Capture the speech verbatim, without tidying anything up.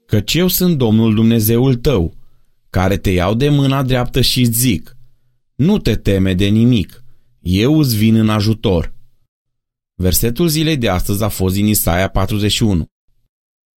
Căci eu sunt Domnul Dumnezeul tău, care te iau de mâna dreaptă și îți zic: nu te teme de nimic, eu îți vin în ajutor. Versetul zilei de astăzi a fost din Isaia patruzeci și unu.